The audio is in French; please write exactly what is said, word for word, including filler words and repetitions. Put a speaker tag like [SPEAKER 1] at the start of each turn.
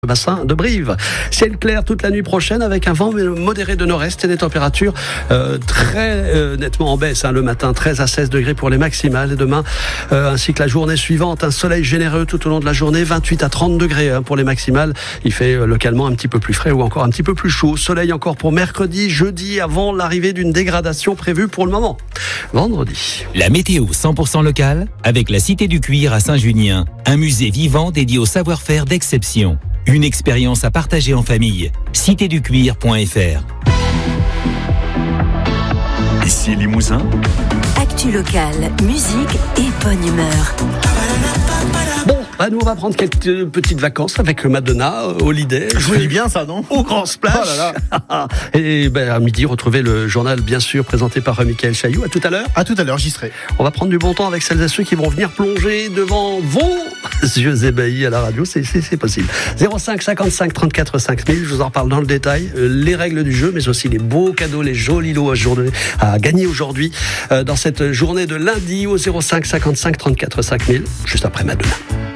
[SPEAKER 1] Le bassin de Brive. Ciel clair toute la nuit prochaine avec un vent modéré de nord-est et des températures euh, très euh, nettement en baisse. Hein, le matin, treize à seize degrés pour les maximales. Et demain, euh, ainsi que la journée suivante, un soleil généreux tout au long de la journée, vingt-huit à trente degrés hein, pour les maximales. Il fait euh, localement un petit peu plus frais ou encore un petit peu plus chaud. Soleil encore pour mercredi, jeudi, avant l'arrivée d'une dégradation prévue pour le moment. Vendredi.
[SPEAKER 2] La météo cent pour cent locale avec la Cité du Cuir à Saint-Junien. Un musée vivant dédié au savoir-faire d'exception. Une expérience à partager en famille. cité du cuir point f r.
[SPEAKER 3] Ici Limousin.
[SPEAKER 4] Actu locale, musique et bonne humeur.
[SPEAKER 1] Bon, bah nous on va prendre quelques petites vacances avec Madonna, Holiday.
[SPEAKER 5] Joli bien ça, non?
[SPEAKER 1] Au Grand Splash. Oh là là. Et ben, à midi, retrouvez le journal, bien sûr, présenté par Mickaël Chailloux. À tout à l'heure.
[SPEAKER 5] À tout à l'heure, j'y serai.
[SPEAKER 1] On va prendre du bon temps avec celles et ceux qui vont venir plonger devant vos yeux ébahis à la radio. C'est, c'est, c'est possible. zéro cinq cinquante-cinq trente-quatre cinq mille. Je vous en reparle dans le détail. Euh, les règles du jeu, mais aussi les beaux cadeaux, les jolis lots à, journée, à gagner aujourd'hui euh, dans cette journée de lundi au zéro cinq cinquante-cinq trente-quatre cinq mille. Juste après Madonna.